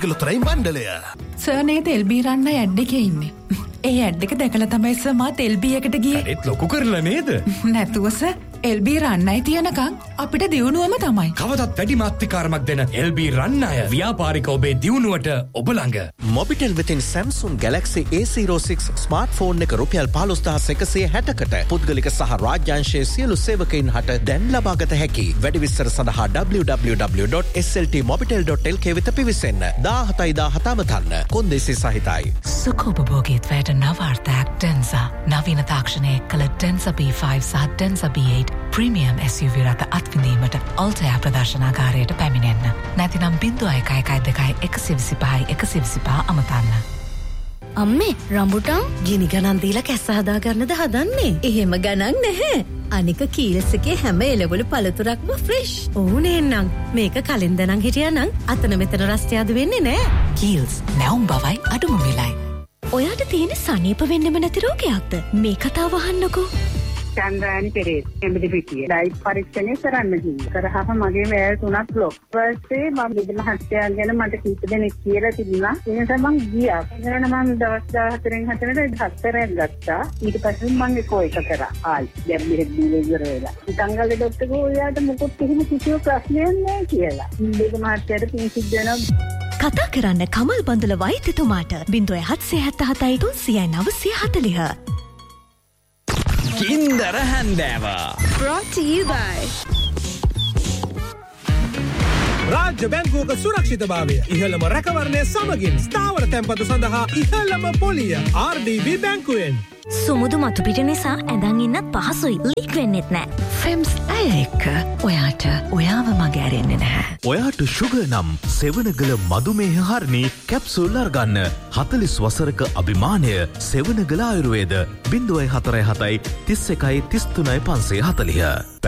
ආර්ථික ලොතරැයි මණ්ඩලය. සර් නේද එල්බී රන්න ඇඩ් එකේ ඉන්නේ. ඒ ඇඩ් එක දැකලා තමයි සර් මාත් එල්බී එකට ගියේ. ඒත් ලොකු කරලා නේද? නැතුව සර් එල්බී රන්නයි තියනකම් අපිට දියුණුවම තමයි. කවදත් වැඩි මාත්‍රිකාරමක් දෙන එල්බී රන්න අය ව්‍යාපාරික ඔබේ දියුණුවට ඔබ ළඟ. මොබිටෙල් වෙතින් Samsung Galaxy A06 ස්මාර්ට්ෆෝන් එක රුපියල් 15160කට පුද්ගලික සහ රාජ්‍යාංශයේ සියලු සේවකයින් හට දැන් ලබාගත හැකි. වැඩි විස්තර සඳහා www.sltmobitel.lk වෙත පිවිසෙන්න. 17 අමතන්න. කොන්දේසි සහිතයි. සුඛෝපභෝගීත්වයට නව අර්ථයක් ඩෙන්සා. නවීන තාක්ෂණයේ කළ ඩෙන්සා B5 සහ ඩෙන්සා B8 ප්‍රීමියම් SUV රථ අත්විඳීමට ඔල්ටයා ප්‍රදර්ශනාගාරයට පැමිණෙන්න. නැතිනම් 011125 අමතන්න. අම්මේ රම්බුටාන් ගිනි ගණන් දීලා කැස්ස හදා ගන්නද හදන්නේ? එහෙම ගණන් නැහැ. අනික කීල්ස් එකේ හැම එළවලු පළතුරක්ම ෆ්‍රෙෂ්. ඕනේ නං මේක කලින් දනන් හිටියානම් අතන මෙතන රස්තිය අද වෙන්නේ නැහැ. කීල්ස් නැවුම් බවයි අඩුම මිලයි. ඔයාට තියෙන සනීප වෙන්නෙම නැති රෝගයක්ද? මේ කතාව අහන්නකෝ. චන්ද්‍රානි පෙරේස් එම්බිඩි පිටියේ ඩයිට් පරීක්ෂණය කරන්න කිව්වා. කරාම මගේ වැල් 3ක් බ්ලොක්. ඊපස්සේ මම විදුහත්යන් ගැන මට කීප දෙනෙක් කියලා තිබුණා. ඒ නිසා මම ගියා. එතන මම දවස් 14න් හතරට හතරක් ගත්තා. ඊට පස්සේ මම ඒකෝ එක කරා. ආයි දැන් මෙහෙත් දීලා ඉවර වෙලා. ඉතින්ගල්ලේ ડોක්ටර් ගෝයාට මොකොත් කිසිම ප්‍රශ්නයක් නැහැ කියලා. මේක මහත්තයාට පින් සිද්ධ වෙනවා. කතා කරන්න Kamal Bandula වෛද්‍යතුමාට 0777 30940. කින්දර හැන්දෑව Brought to you by රාජ්‍ය බැංකුවක සුරක්ෂිතභාවය ඉහළම රැකවරණය සමගින් ස්ථාවර තැන්පතු සඳහා ඉහළම පොලිය RDB බැංකුවෙන්. සුමුදු මතු පිට නිසා ඇඳන් ඉන්නත් පහසුයි. ලීක් වෙන්නෙත් නෑ. ෆෙම්ස් ඇය එක්ක ඔයාට ඔයාව මගහැරෙන්නේ නැහැ. ඔයාට ෂුගර් නම් සෙවනගල මදුමේහ හරණි කැප්සූල් අරගන්න. 40 වසරක අභිමානය සෙවනගල ආයුර්වේද 0477 31 33 540.